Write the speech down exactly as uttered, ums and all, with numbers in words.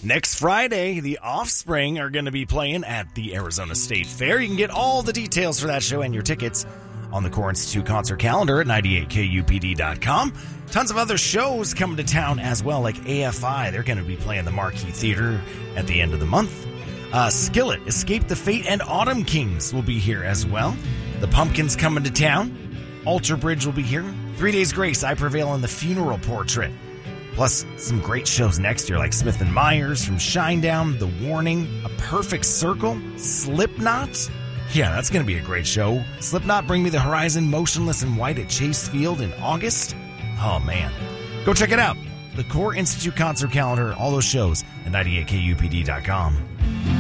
Next Friday, the Offspring are going to be playing at the Arizona State Fair. You can get all the details for that show and your tickets on the Core Institute concert calendar at ninety-eight K U P D dot com. Tons of other shows coming to town as well, like A F I. They're going to be playing the Marquee Theater at the end of the month. Uh, Skillet, Escape the Fate, and Autumn Kings will be here as well. The Pumpkins coming to town. Alter Bridge will be here. Three Days Grace, I Prevail, and The Funeral Portrait. Plus, some great shows next year like Smith and Myers from Shinedown, The Warning, A Perfect Circle, Slipknot. Yeah, that's going to be a great show. Slipknot, Bring Me the Horizon, Motionless in White at Chase Field in August. Oh, man. Go check it out. The Core Institute concert calendar, all those shows at ninety-eight K U P D dot com.